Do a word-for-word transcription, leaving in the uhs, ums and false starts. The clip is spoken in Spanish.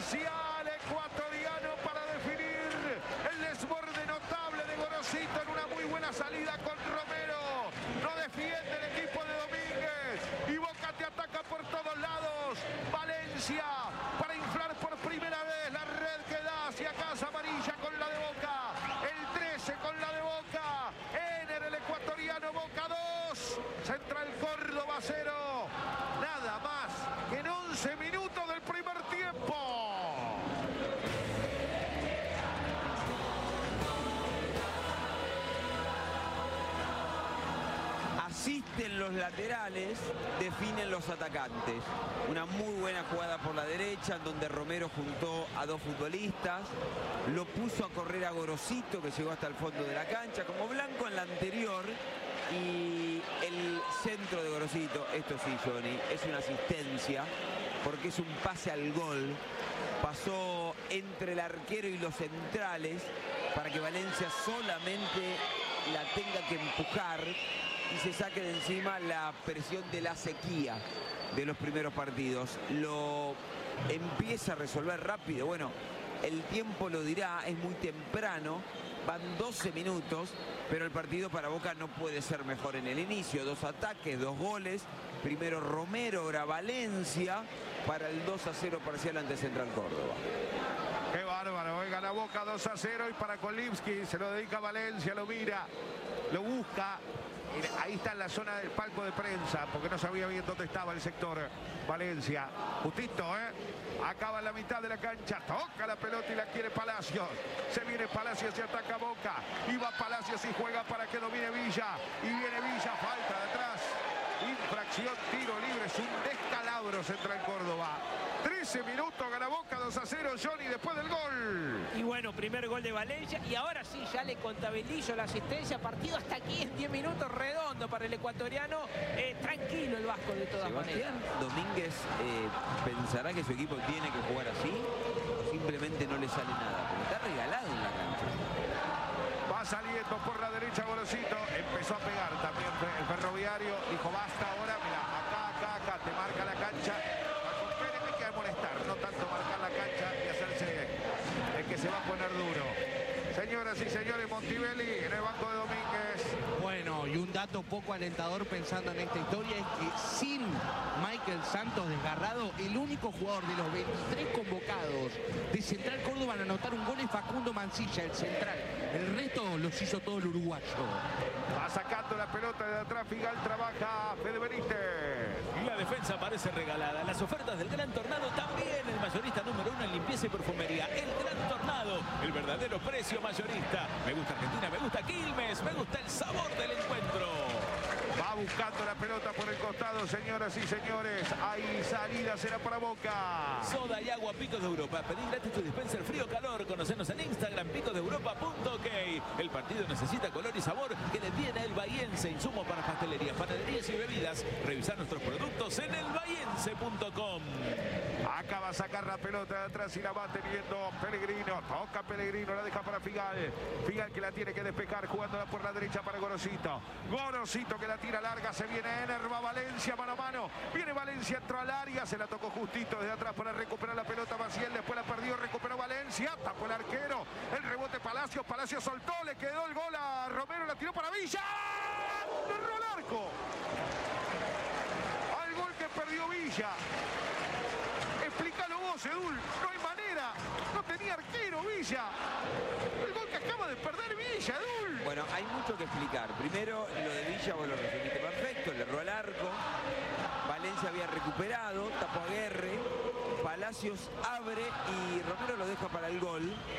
Valencia, el ecuatoriano, para definir el desborde notable de Gorosito en una muy buena salida con Romero. No defiende el equipo de Domínguez y Boca te ataca por todos lados. Valencia para inflar por primera vez la red que da hacia casa amarilla con la de Boca. El trece con la de Boca. Ener, el ecuatoriano, Boca dos. Central Córdoba cero. Nada más que en once minutos del primer tiempo. Asisten los laterales, definen los atacantes. Una muy buena jugada por la derecha, en donde Romero juntó a dos futbolistas, lo puso a correr a Gorosito, que llegó hasta el fondo de la cancha, como Blanco en la anterior, y el centro de Gorosito, esto sí, Johnny, es una asistencia, porque es un pase al gol. Pasó entre el arquero y los centrales, para que Valencia solamente la tenga que empujar y se saque de encima la presión de la sequía de los primeros partidos. Lo empieza a resolver rápido. Bueno, el tiempo lo dirá, es muy temprano, van doce minutos, pero el partido para Boca no puede ser mejor en el inicio. Dos ataques, dos goles. Primero Romero, ahora Valencia, para el dos a cero parcial ante Central Córdoba. Qué bárbaro, hoy gana Boca dos a cero y para Kolibski se lo dedica a Valencia, lo mira, lo busca. Ahí está en la zona del palco de prensa, porque no sabía bien dónde estaba el sector Valencia. Justito, ¿eh? Acaba en la mitad de la cancha, toca la pelota y la quiere Palacios. Se viene Palacios y ataca Boca. Y va Palacios y juega para que domine Villa. Y viene Villa, falta de atrás. Infracción, tiro libre, es un descalabro Central Córdoba. trece minutos, gana Boca dos a cero, Johnny, después del gol. Y bueno, primer gol de Valencia. Y ahora sí, ya le contabilizo la asistencia. Partido hasta aquí en diez minutos, redondo para el ecuatoriano. Eh, tranquilo el vasco de todas Sebastián maneras. Domínguez eh, pensará que su equipo tiene que jugar así, o simplemente no le sale nada, porque está regalado en la cancha. Va saliendo por la derecha Gorosito, empezó a pegar también el Ferroviario, dijo basta ahora, mira, acá, acá, acá, te marca la cancha. Con Pérez hay que molestar, no tanto marcar la cancha y hacerse el que se va a poner duro. Señoras y señores, Montibelli en el banco de Domínguez. Bueno, y un dato poco alentador pensando en esta historia es que sin Michael Santos desgarrado, el único jugador de los veintitrés convocados de Central Córdoba en anotar un gol es Facundo Mancilla, el central. El resto los hizo todo el uruguayo. Va sacando la pelota de atrás, Figal, trabaja Fede Benítez. Y la defensa parece regalada. Las ofertas del Gran Tornado también. El mayorista número uno en limpieza y perfumería. El Gran Tornado, el verdadero precio mayorista. Me gusta Argentina, me gusta Quilmes, me gusta el sabor del encuentro. Va buscando la pelota por el costado, señoras y señores. Hay salida, será para Boca. Soda y agua Picos de Europa. Pedí gratis tu dispenser frío calor. Conocenos en Instagram, picos de europa punto ok. El partido necesita color y sabor que le viene el Bahiense. Insumo para pastelería, panaderías y bebidas. Revisar nuestros productos en el bahiense punto com. Acaba a sacar la pelota de atrás y la va teniendo Pellegrino. Toca Pellegrino, la deja para Figal. Figal que la tiene que despejar, jugándola por la derecha para Gorosito. Gorosito que la tira larga, se viene Ener, va Valencia mano a mano. Viene Valencia, entró al área, se la tocó justito desde atrás para recuperar la pelota Maciel. Después la perdió, recuperó Valencia, tapó el arquero. El rebote Palacios, Palacios soltó, le quedó el gol a Romero, la tiró para Villa. ¡Erró el arco! Al gol que perdió Villa. Explícalo vos, Edul, no hay manera, no tenía arquero Villa. El gol que acaba de perder Villa, Edul. Bueno, hay mucho que explicar. Primero, lo de Villa, vos lo resumiste perfecto, le erró al arco. Valencia había recuperado, tapó a Guerre, Palacios abre y Romero lo deja para el gol.